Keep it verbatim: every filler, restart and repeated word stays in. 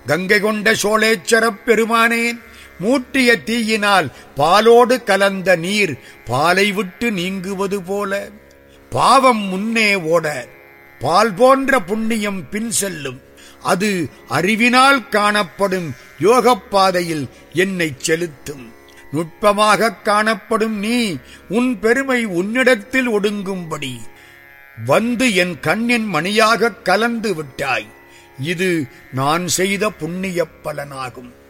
கங்கை கொண்ட சோழேச்சரப் பெருமானேன், மூட்டிய தீயினால் பாலோடு கலந்த நீர் பாலை விட்டு நீங்குவது போல பாவம் முன்னே ஓட பால் போன்ற புண்ணியம் பின் செல்லும். அது அறிவினால் காணப்படும் யோகப் பாதையில் என்னை செலுத்தும். நுட்பமாகக் காணப்படும் நீ உன் பெருமை உன்னிடத்தில் ஒடுங்கும்படி வந்து என் கண்ணின் மணியாகக் கலந்து விட்டாய். இது நான் செய்த புண்ணியப் பலனாகும்.